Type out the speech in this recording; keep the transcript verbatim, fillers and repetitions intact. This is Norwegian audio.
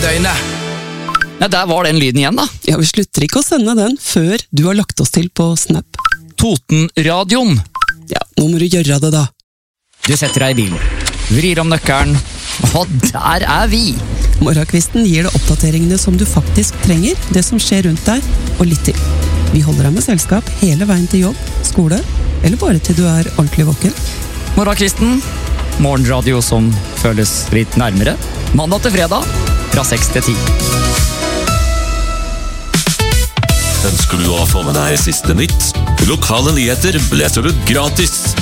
døgnet. Ja, der var den lyden igjen da. Ja, vi slutter ikke å sende den før du har lagt oss til på Snap. Totenradioen. Ja, nå må du gjøre det da. Du setter deg i bilen, vrir om nøkkelen, og der er vi. Morgenkvisten gir deg oppdateringene som du faktisk trenger, det som skjer rundt deg, og litt til. Vi holder deg med selskap hele veien til jobb, skole, eller bare til du er ordentlig våken. Morgenkvisten, morgenradio som føles litt nærmere. Mandag til fredag, fra seks til ti. Ønsker du å få med deg siste nytt? Lokale nyheter leser du gratis